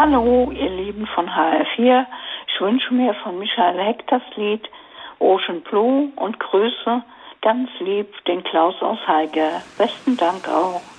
Hallo, ihr Lieben von HR4. Ich wünsche mir von Michael Heck das Lied Ocean Blue und grüße ganz lieb den Klaus aus Haiger. Besten Dank auch.